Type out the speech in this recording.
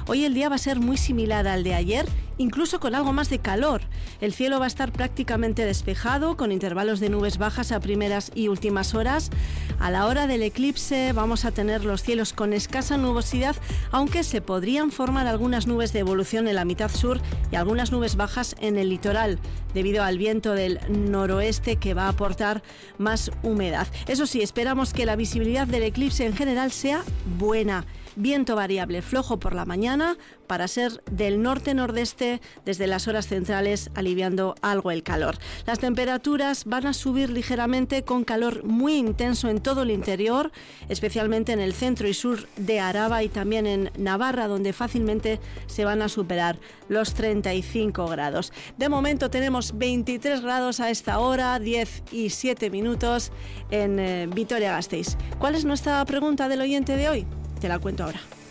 Hoy el día va a ser muy similar al de ayer, incluso con algo más de calor. El cielo va a estar prácticamente despejado, con intervalos de nubes bajas a primeras y últimas horas. A la hora del eclipse vamos a tener los cielos con escasa nubosidad, aunque se podrían formar algunas nubes de evolución en la mitad sur y algunas nubes bajas en el litoral, debido al viento del noroeste que va a aportar más humedad. Eso sí, esperamos que la visibilidad del eclipse en general sea buena. Viento variable flojo por la mañana para ser del norte-nordeste desde las horas centrales, aliviando algo el calor. Las temperaturas van a subir ligeramente con calor muy intenso en todo el interior, especialmente en el centro y sur de Araba y también en Navarra, donde fácilmente se van a superar los 35 grados. De momento tenemos 23 grados a esta hora, 10 y 7 minutos en Vitoria-Gasteiz. ¿Cuál es nuestra pregunta del oyente de hoy? Te la cuento ahora.